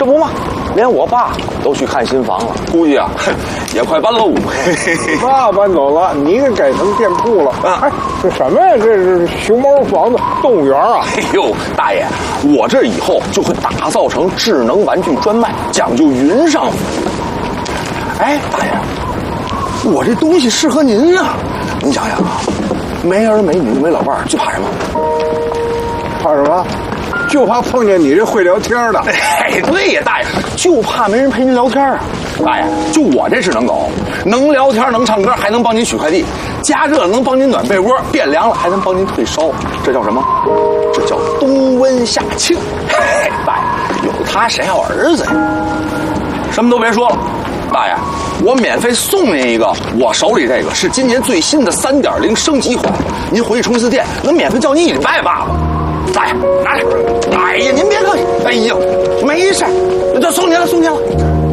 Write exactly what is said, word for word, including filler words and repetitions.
不嘛，连我爸都去看新房了，估计啊，也快搬喽。 爸搬走了，你给改成店铺了。 啊， 哎，这什么呀？这是熊猫房子、动物园啊！ 哎呦，大爷，我这以后就会打造成智能玩具专卖，讲究云上服务。哎，大爷，我这东西适合您啊！您想想啊，没儿没女没老伴儿，就怕什么？ 怕什么？就怕碰见你这会聊天的。 哎，对呀，大爷，就怕没人陪您聊天啊。大爷，就我这智能狗，能聊天，能唱歌，还能帮您取快递，加热了能帮您暖被窝，变凉了还能帮您退烧，这叫什么？这叫冬温夏庆。嘿，大爷，有他谁还有儿子呀？什么都别说了，大爷，我免费送您一个，我手里这个是今年最新的 三点零 升级款，您回去充一次电，能免费叫您一礼拜罢了。大爷，拿着。哎呀，您别客气。哎呀，没事，就送您了，送您了。